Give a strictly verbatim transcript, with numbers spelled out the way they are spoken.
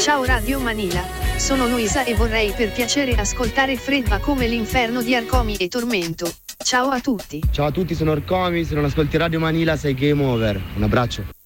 Ciao Radio Manila, sono Luisa e vorrei per piacere ascoltare Fredda come l'inferno di Arcomi e Tormento. Ciao a tutti. Ciao a tutti, sono Arcomi, se non ascolti Radio Manila sei game over. Un abbraccio.